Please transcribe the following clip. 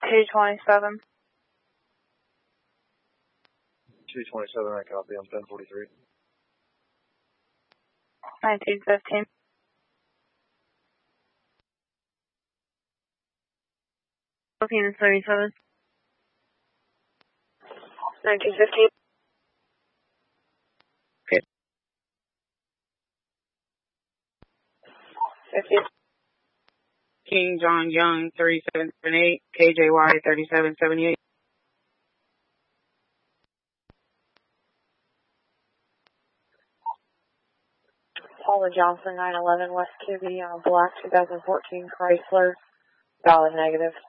227. 227, I copy. I'm 1043. 1915. Philippines 37. 1915. Okay. 50. King John Young 3778, KJY 3778. Paula Johnson 911 West QB on black 2014 Chrysler. Valid negative.